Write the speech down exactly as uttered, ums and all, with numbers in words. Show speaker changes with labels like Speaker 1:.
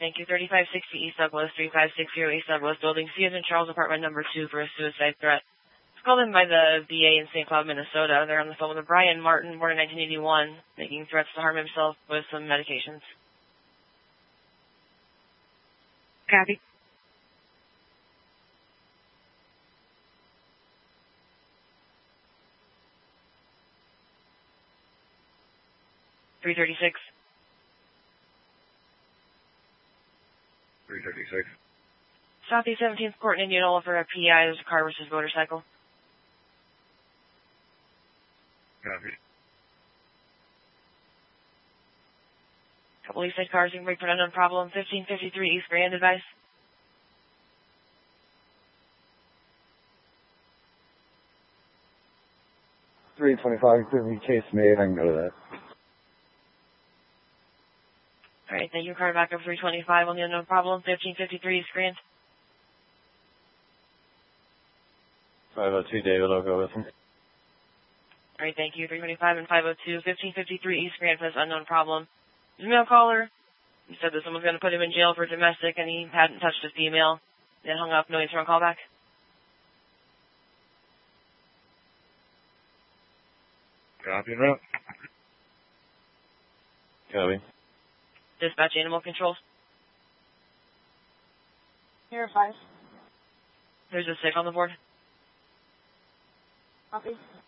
Speaker 1: Thank you. thirty-five sixty East Douglas, three five six zero East Douglas, building C as in Charles, apartment number two for a suicide threat. It's called in by the V A in Saint Cloud, Minnesota. They're on the phone with a Brian Martin, born in nineteen eighty-one, making threats to harm himself with some medications.
Speaker 2: Copy.
Speaker 1: three thirty-six.
Speaker 3: three thirty-six.
Speaker 1: Southeast seventeenth Court in Indianola for a P I. There's a car versus motorcycle.
Speaker 3: Copy.
Speaker 1: Couple Eastside cars, you can break for an unknown problem. fifteen fifty-three East Grand advice.
Speaker 3: three twenty-five, clearly case made. I can go to that.
Speaker 1: Alright, thank you. Car back up three twenty-five on the unknown problem. fifteen fifty-three East Grand.
Speaker 3: five oh two, David, I'll go with him.
Speaker 1: Alright, thank you. three twenty-five and five oh two. fifteen fifty-three East Grand for this unknown problem. Email caller. He said that someone's going to put him in jail for domestic and he hadn't touched a female. Then hung up. No answer on callback.
Speaker 3: Copy, route. Copy.
Speaker 1: Dispatch animal control.
Speaker 2: Here, five.
Speaker 1: There's a sick on the board.
Speaker 2: Copy.